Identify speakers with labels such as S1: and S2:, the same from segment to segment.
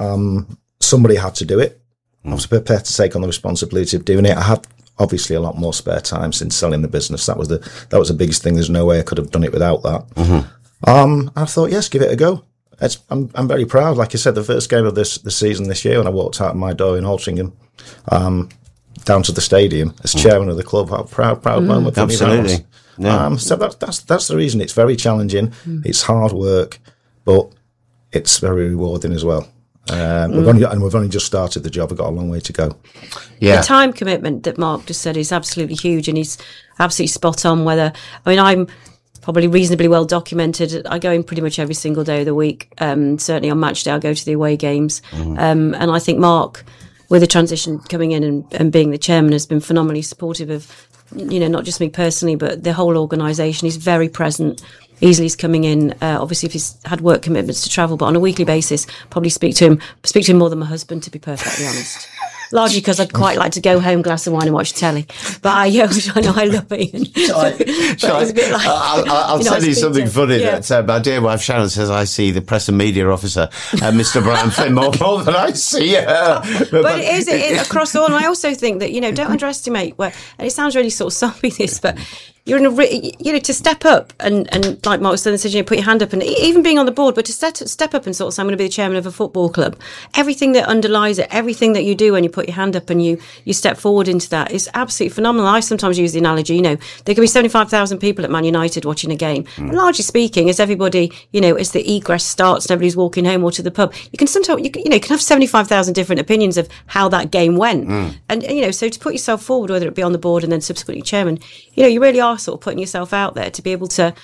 S1: somebody had to do it. I was prepared to take on the responsibility of doing it. I had obviously a lot more spare time since selling the business. That was the biggest thing. There's no way I could have done it without that. I thought, yes, give it a go. I'm very proud. Like I said, the first game of the season this year, when I walked out of my door in Altrincham, down to the stadium as chairman of the club, how proud moment for me.
S2: Absolutely. Yeah.
S1: So that's the reason. It's very challenging. It's hard work, but it's very rewarding as well. We've only just started the job. We've got a long way to go.
S3: Yeah. The time commitment that Mark just said is absolutely huge, and he's absolutely spot on. I'm probably reasonably well documented. I go in pretty much every single day of the week. Certainly on match day, I go to the away games. And I think Mark, with the transition coming in and being the chairman, has been phenomenally supportive of, not just me personally, but the whole organisation. He's very present. Easily coming in, obviously if he's had work commitments to travel, but on a weekly basis, probably speak to him more than my husband, to be perfectly honest. Largely because I'd quite like to go home, glass of wine and watch telly. But I know I love it.
S2: I'll tell you something funny. That my dear wife Sharon says I see the press and media officer, Mr. Brian Flynn, more than I see her.
S3: But it is across all. And I also think that, don't underestimate and it sounds really sort of soppy this, but you're in to step up and like Mark said, put your hand up, and even being on the board, but to step up and sort of say, I'm going to be the chairman of a football club. Everything that underlies it, everything that you do when you put your hand up and you step forward into that is absolutely phenomenal. I sometimes use the analogy, there could be 75,000 people at Man United watching a game. And largely speaking, as everybody, as the egress starts and everybody's walking home or to the pub, you can sometimes, you can have 75,000 different opinions of how that game went. And, so to put yourself forward, whether it be on the board and then subsequently chairman, you really are sort of putting yourself out there to be able to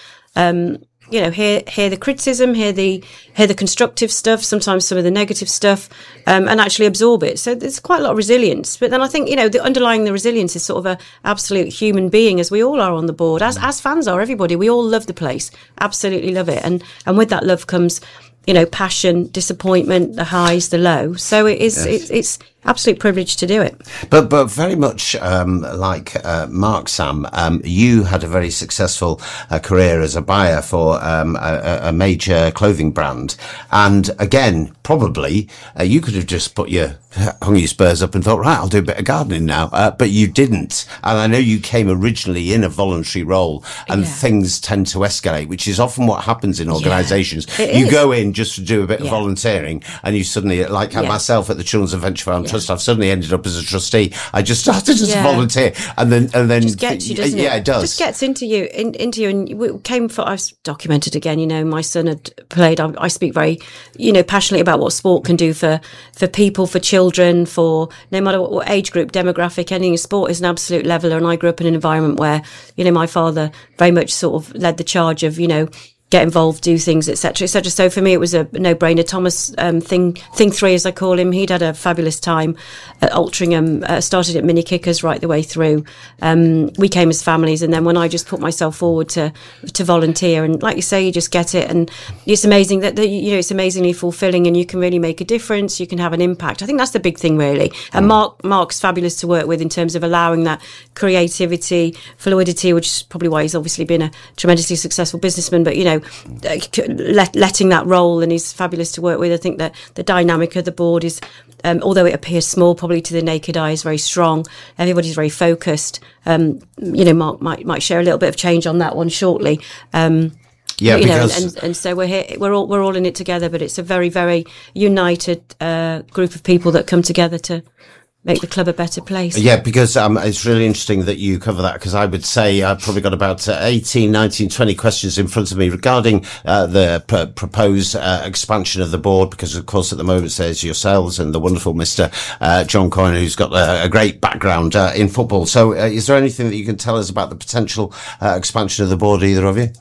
S3: hear the criticism, hear the constructive stuff, sometimes some of the negative stuff, and actually absorb it. So there's quite a lot of resilience. But then I think the underlying the resilience is sort of a absolute human being, as we all are on the board, as fans are. Everybody, we all love the place, absolutely love it, and with that love comes passion, disappointment, the highs, the lows. So it is. Yes. It's absolute privilege to do it.
S2: But very much like Mark, Sam, you had a very successful career as a buyer for a major clothing brand, and again, probably you could have just hung your spurs up and thought, right, I'll do a bit of gardening now, but you didn't. And I know you came originally in a voluntary role, and things tend to escalate, which is often what happens in organisations. You go in just to do a bit of volunteering, and you suddenly, like myself at the Children's Adventure Farm Trust, I've suddenly ended up as a trustee. I just started as a volunteer, and then
S3: it just gets you, doesn't it?
S2: Yeah, it does.
S3: It just gets into you, and we came for. I've documented again. My son had played. I speak very, passionately about what sport can do for people, for children, for no matter what age group, demographic, anything. Sport is an absolute leveler, and I grew up in an environment where my father very much sort of led the charge of get involved, do things, etc., etc. So for me, it was a no-brainer. Thomas, thing three, as I call him, he'd had a fabulous time at Altrincham, started at mini kickers right the way through. We came as families, and then when I just put myself forward to volunteer, and like you say, you just get it, and it's amazing that it's amazingly fulfilling, and you can really make a difference. You can have an impact. I think that's the big thing, really. And Mark's fabulous to work with in terms of allowing that creativity, fluidity, which is probably why he's obviously been a tremendously successful businessman. But letting that roll, and he's fabulous to work with. I think that the dynamic of the board is, although it appears small, probably to the naked eye, is very strong. Everybody's very focused. Mark might share a little bit of change on that one shortly. And so we're here. We're all in it together. But it's a very, very united group of people that come together to make the club a better place. Yeah,
S2: because it's really interesting that you cover that, because I would say I've probably got about 18, 19, 20 questions in front of me regarding the proposed expansion of the board, because of course at the moment there's yourselves and the wonderful Mr. John Coyne, who's got a great background in football. So is there anything that you can tell us about the potential expansion of the board, either of you?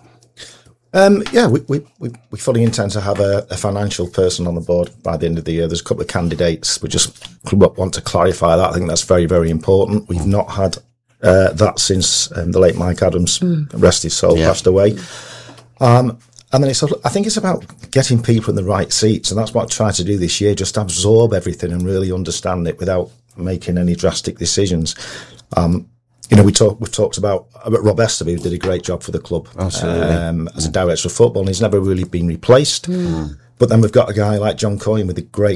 S1: We fully intend to have a financial person on the board by the end of the year. There's a couple of candidates. We just want to clarify that. I think that's very, very important. We've not had that since the late Mike Adams, rest his soul, passed away. And then I think it's about getting people in the right seats, and that's what I tried to do this year, just absorb everything and really understand it without making any drastic decisions. We've talked about Rob Esterby, who did a great job for the club as a director of football, and he's never really been replaced. But then we've got a guy like John Coyne with a great